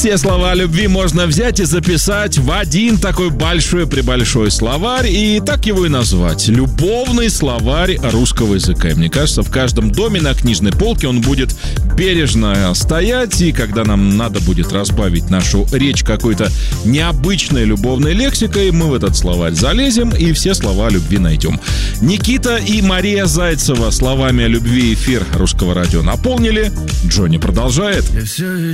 Все слова о любви можно взять и записать в один такой большой-пребольшой словарь, и так его и назвать. Любовный словарь русского языка. И мне кажется, в каждом доме на книжной полке он будет бережно стоять, и когда нам надо будет разбавить нашу речь какой-то необычной любовной лексикой, мы в этот словарь залезем и все слова о любви найдем. Никита и Мария Зайцева словами о любви эфир Русского радио наполнили. Джонни продолжает.